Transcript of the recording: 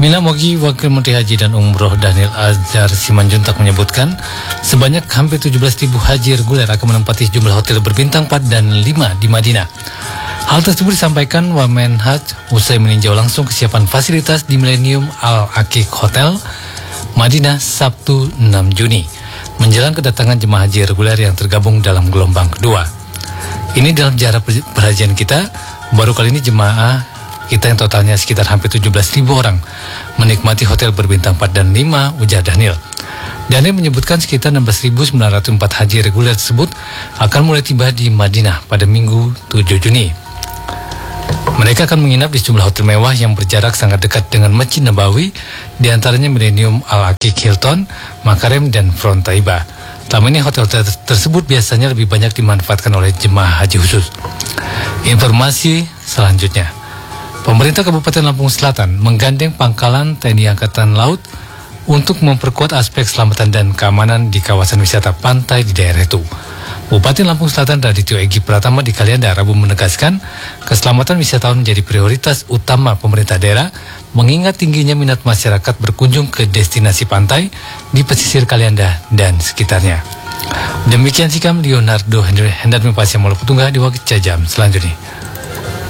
Mina Mogi, Wakil Menteri Haji dan Umroh Dhanil Azhar Simanjuntak menyebutkan sebanyak hampir 17.000 haji reguler akan menempati jumlah hotel berbintang 4 dan 5 di Madinah. Hal tersebut disampaikan Wamenhaj usai meninjau langsung kesiapan fasilitas di Millennium Al-Aqiq Hotel, Madinah, Sabtu 6 Juni, menjelang kedatangan jemaah haji reguler yang tergabung dalam gelombang kedua. Ini dalam sejarah perhajian kita, baru kali ini jemaah kita yang totalnya sekitar hampir 17.000 orang menikmati hotel berbintang 4 dan 5, ujar Dhanil. Dhanil menyebutkan sekitar 16.904 haji reguler tersebut akan mulai tiba di Madinah pada Minggu 7 Juni. Mereka akan menginap di sejumlah hotel mewah yang berjarak sangat dekat dengan Masjid Nabawi, diantaranya Millennium Al-Aqiq Hilton, Makarem, dan Front Taiba. Selama ini hotel-hotel tersebut biasanya lebih banyak dimanfaatkan oleh jemaah haji khusus. Informasi selanjutnya. Pemerintah Kabupaten Lampung Selatan menggandeng Pangkalan TNI Angkatan Laut untuk memperkuat aspek keselamatan dan keamanan di kawasan wisata pantai di daerah itu. Bupati Lampung Selatan Radityo Egi Pratama di Kalianda Rabu menegaskan keselamatan wisatawan menjadi prioritas utama pemerintah daerah, mengingat tingginya minat masyarakat berkunjung ke destinasi pantai di pesisir Kalianda dan sekitarnya. Demikian sikam Leonardo Hendar Mempasya Molo Petunggah di Wakil Jam selanjutnya.